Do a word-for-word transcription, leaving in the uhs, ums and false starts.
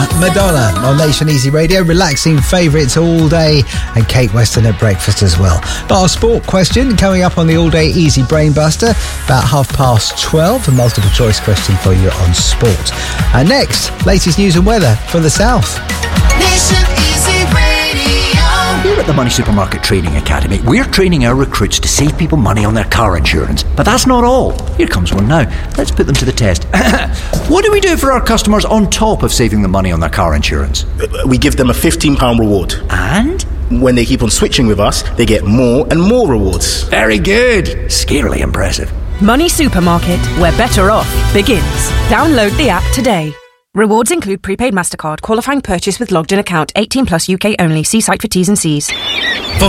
Madonna on Nation Easy Radio. Relaxing favourites all day, and Kate Weston at breakfast as well. But our sport question coming up on the All Day Easy Brain Buster about half past twelve. A multiple choice question for you on sport. And next, latest news and weather from the south. Nation Easy Radio. Here at the Money Supermarket Training Academy, we're training our recruits to save people money on their car insurance. But that's not all. Here comes one now. Let's put them to the test. What do we do for our customers on top of saving them money on their car insurance? We give them a fifteen pounds reward. And? When they keep on switching with us, they get more and more rewards. Very good. Scarily impressive. Money Supermarket, where better off begins. Download the app today. Rewards include prepaid MasterCard, qualifying purchase with logged in account, eighteen plus U K only. See site for T's and C's.